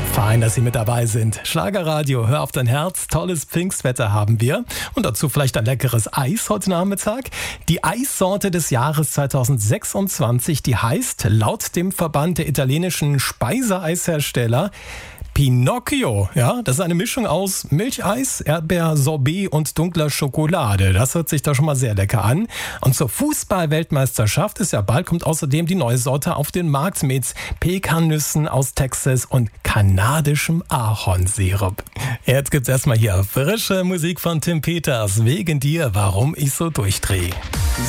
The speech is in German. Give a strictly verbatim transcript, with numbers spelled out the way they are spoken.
Fein, dass Sie mit dabei sind. Schlagerradio, hör auf dein Herz. Tolles Pfingstwetter haben wir. Und dazu vielleicht ein leckeres Eis heute Nachmittag. Die Eissorte des Jahres zweitausendsechsundzwanzig, die heißt laut dem Verband der italienischen Speiseeishersteller Pinocchio. Ja, das ist eine Mischung aus Milcheis, Erdbeer-Sorbet und dunkler Schokolade. Das hört sich da schon mal sehr lecker an. Und zur Fußball-Weltmeisterschaft ist ja bald, kommt außerdem die neue Sorte auf den Markt mit Pekannüssen aus Texas und kanadischem Ahornsirup. Jetzt gibt's erstmal hier frische Musik von Tim Peters. Wegen dir, warum ich so durchdrehe.